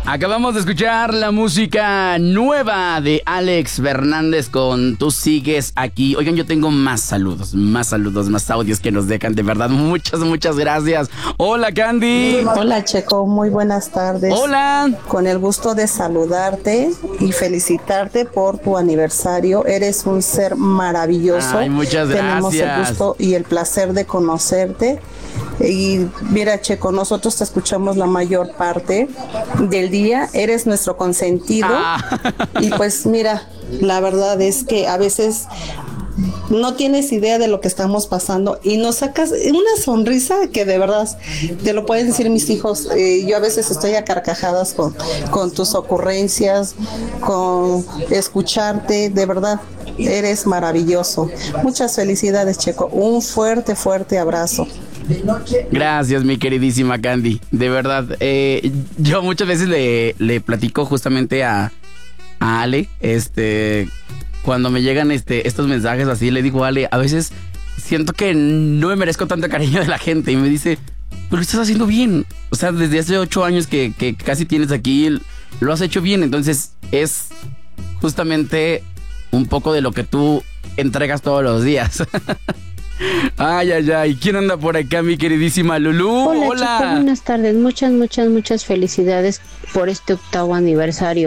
Acabamos de escuchar la música nueva de Alex Fernández con Tú Sigues Aquí. Oigan, yo tengo más saludos, más audios que nos dejan. De verdad, muchas gracias. Hola, Candy. Hola, Checo, muy buenas tardes. Hola. Con el gusto de saludarte y felicitarte por tu aniversario. Eres un ser maravilloso. Ay, muchas gracias. Tenemos el gusto y el placer de conocerte. Y mira, Checo, nosotros te escuchamos la mayor parte del día, eres nuestro consentido. Y pues mira, la verdad es que a veces no tienes idea de lo que estamos pasando y nos sacas una sonrisa que de verdad te lo pueden decir mis hijos. Yo a veces estoy a carcajadas con tus ocurrencias, con escucharte, de verdad. Eres maravilloso. Muchas felicidades, Checo. Un fuerte abrazo. Gracias, mi queridísima Candy. De verdad, yo muchas veces le platico justamente a Ale, cuando me llegan estos mensajes así, le digo a Ale, a veces siento que no me merezco tanto cariño de la gente. Y me dice, pero lo estás haciendo bien. O sea, desde hace 8 años que casi tienes aquí, lo has hecho bien. Entonces, es justamente un poco de lo que tú entregas todos los días. Ay. ¿Quién anda por acá, mi queridísima Lulú? Hola. Chico, buenas tardes. Muchas felicidades por este 8º aniversario.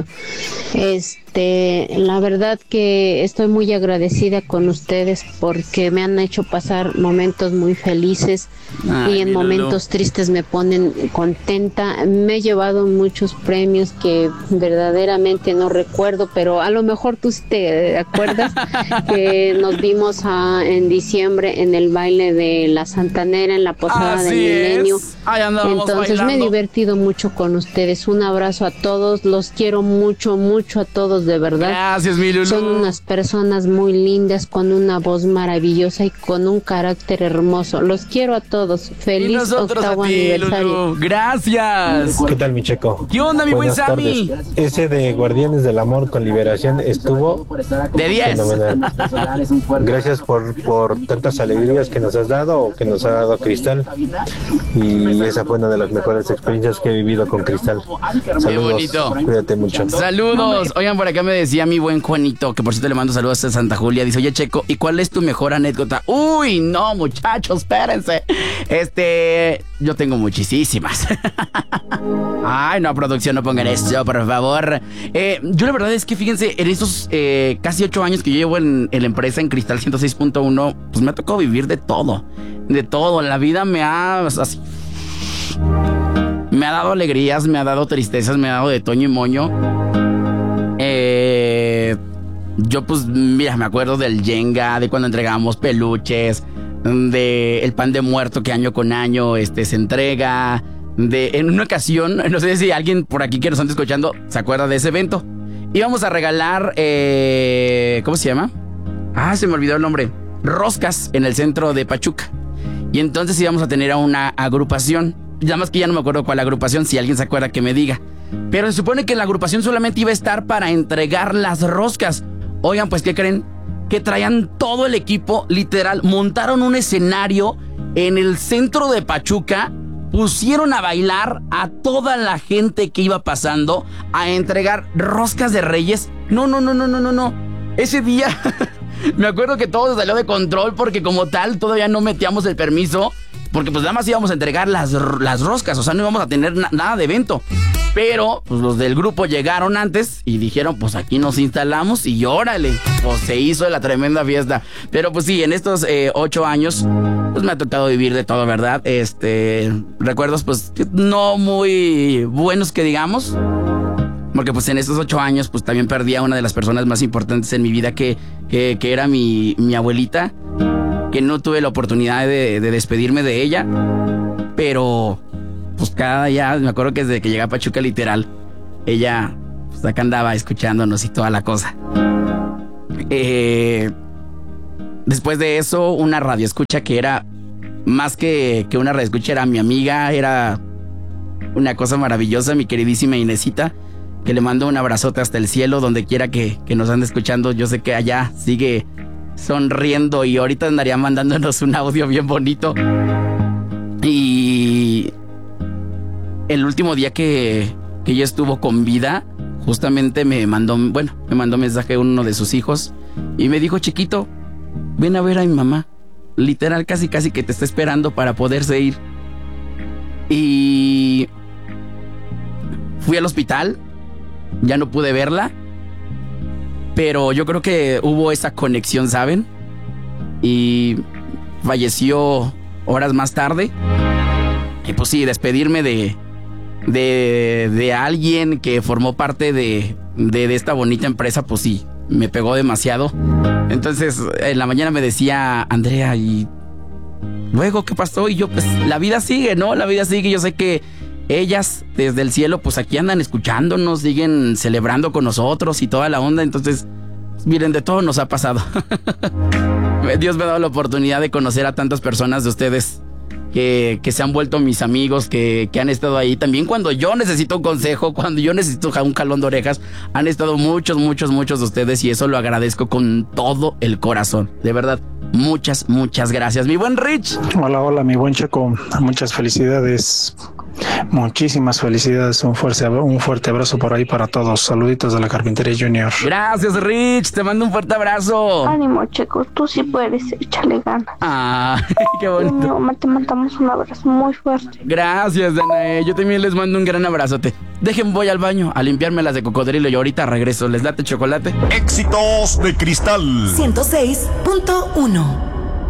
La verdad que estoy muy agradecida con ustedes porque me han hecho pasar momentos muy felices. Y en momentos tristes me ponen contenta. Me he llevado muchos premios que verdaderamente no recuerdo, pero a lo mejor tú sí te acuerdas que nos vimos en diciembre en el baile de la Santanera en la posada del Milenio. Entonces bailando. Me he divertido mucho con ustedes. Un abrazo a todos, los quiero mucho a todos, de verdad. Gracias, mi Lulú. Son unas personas muy lindas, con una voz maravillosa y con un carácter hermoso. Los quiero a todos. Feliz 8º aniversario. Lulú. Gracias. ¿Qué tal, mi Checo? ¿Qué onda, mi buen Sammy? Ese de Guardianes del Amor con Liberación estuvo de 10. Fenomenal. Gracias por tantas alegrías que nos has dado o que nos ha dado Cristal. Y esa fue una de las mejores experiencias que he vivido con Cristal. Saludos. Bonito. Cuídate mucho. Saludos. Oigan, por acá me decía mi buen Juanito, que por cierto le mando saludos a Santa Julia. Dice, oye, Checo, ¿y cuál es tu mejor anécdota? Uy, no, muchachos, espérense. Yo tengo muchísimas. Ay, no, producción, no pongan esto, por favor. Yo la verdad es que fíjense, en estos casi 8 años que yo llevo en la empresa, en Cristal 106.1, pues me ha tocado vivir de todo. De todo. La vida me ha dado alegrías, me ha dado tristezas, me ha dado de toño y moño. Yo pues, mira, me acuerdo del Jenga, de cuando entregábamos peluches, de el pan de muerto que año con año se entrega. En una ocasión, no sé si alguien por aquí que nos anda escuchando se acuerda de ese evento. Íbamos a regalar, ¿cómo se llama? Se me olvidó el nombre. Roscas en el centro de Pachuca. Y entonces íbamos a tener a una agrupación. Ya más que ya no me acuerdo cuál agrupación, si alguien se acuerda que me diga. Pero se supone que la agrupación solamente iba a estar para entregar las roscas. Oigan, pues, ¿qué creen? Que traían todo el equipo, literal, montaron un escenario en el centro de Pachuca, pusieron a bailar a toda la gente que iba pasando a entregar roscas de Reyes. No. Ese día me acuerdo que todo salió de control porque como tal todavía no metíamos el permiso, porque pues nada más íbamos a entregar las roscas, o sea, no íbamos a tener nada de evento. Pero pues los del grupo llegaron antes y dijeron, pues aquí nos instalamos y órale, pues se hizo la tremenda fiesta. Pero pues sí, en estos 8 años pues me ha tocado vivir de todo, ¿verdad? Recuerdos pues no muy buenos que digamos, porque pues en estos 8 años pues también perdí a una de las personas más importantes en mi vida que era mi abuelita, que no tuve la oportunidad de despedirme de ella, pero pues cada día, me acuerdo que desde que llegué a Pachuca, literal, ella pues acá andaba escuchándonos y toda la cosa. Después de eso, una radioescucha que era más que una radioescucha, era mi amiga, era una cosa maravillosa, mi queridísima Inesita, que le mando un abrazote hasta el cielo, donde quiera que nos ande escuchando. Yo sé que allá sigue sonriendo y ahorita andaría mandándonos un audio bien bonito. Y el último día que que ella estuvo con vida, justamente me mandó mensaje uno de sus hijos y me dijo: chiquito, ven a ver a mi mamá. Literal, casi que te está esperando para poderse ir. Y fui al hospital, ya no pude verla, pero yo creo que hubo esa conexión, ¿saben? Y falleció horas más tarde. Y pues sí, despedirme de alguien que formó parte de esta bonita empresa, pues sí, me pegó demasiado. Entonces en la mañana me decía Andrea: ¿y luego qué pasó? Y yo, pues la vida sigue, ¿no? La vida sigue. Yo sé que ellas desde el cielo pues aquí andan escuchándonos, siguen celebrando con nosotros y toda la onda. Entonces, miren, de todo nos ha pasado. Dios me ha dado la oportunidad de conocer a tantas personas de ustedes que se han vuelto mis amigos, que han estado ahí también cuando yo necesito un consejo, cuando yo necesito un jalón de orejas. Han estado muchos de ustedes y eso lo agradezco con todo el corazón. De verdad, muchas gracias. Mi buen Rich. Hola, mi buen Checo. Muchas felicidades. Muchísimas felicidades, un fuerte abrazo por ahí para todos. Saluditos de la Carpintería Junior. Gracias, Rich, te mando un fuerte abrazo. Ánimo, Checo, tú sí puedes, échale ganas. Qué bonito. Mi mamá, te mandamos un abrazo muy fuerte. Gracias, Danae, yo también les mando un gran abrazote. Voy al baño a limpiarme las de cocodrilo y ahorita regreso. ¿Les late chocolate? Éxitos de Cristal 106.1.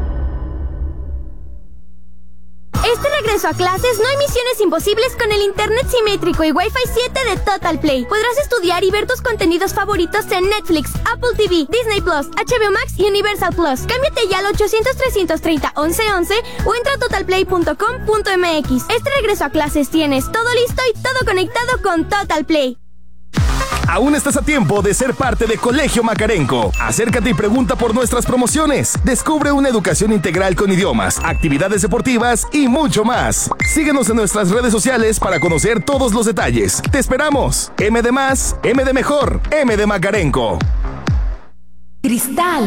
Este regreso a clases no hay misiones imposibles con el internet simétrico y Wi-Fi 7 de Total Play. Podrás estudiar y ver tus contenidos favoritos en Netflix, Apple TV, Disney Plus, HBO Max y Universal Plus. Cámbiate ya al 800-330-1111 o entra a totalplay.com.mx. Este regreso a clases tienes todo listo y todo conectado con Total Play. Aún estás a tiempo de ser parte de Colegio Macarenco. Acércate y pregunta por nuestras promociones. Descubre una educación integral con idiomas, actividades deportivas y mucho más. Síguenos en nuestras redes sociales para conocer todos los detalles. ¡Te esperamos! M de más, M de mejor, M de Macarenco. Cristal.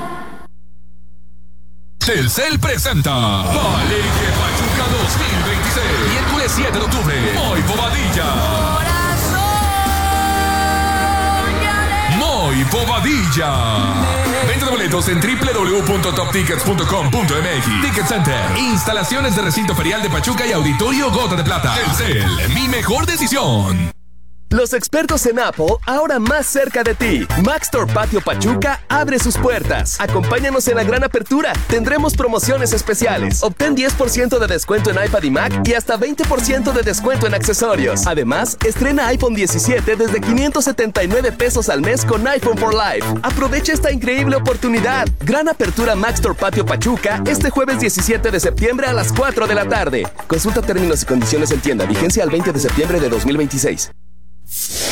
Telcel presenta Palenque Pachuca 2026. Miércoles 7 de octubre. Moy Bobadilla. Moy Bobadilla. Venta de boletos en www.toptickets.com.mx. Ticket Center. Instalaciones de recinto ferial de Pachuca y Auditorio Gota de Plata. Telcel, mi mejor decisión. Los expertos en Apple, ahora más cerca de ti. Maxtor Patio Pachuca abre sus puertas. Acompáñanos en la gran apertura. Tendremos promociones especiales. Obtén 10% de descuento en iPad y Mac y hasta 20% de descuento en accesorios. Además, estrena iPhone 17 desde 579 pesos al mes con iPhone for Life. Aprovecha esta increíble oportunidad. Gran apertura Maxtor Patio Pachuca este jueves 17 de septiembre a las 4 de la tarde. Consulta términos y condiciones en tienda. Vigencia al 20 de septiembre de 2026.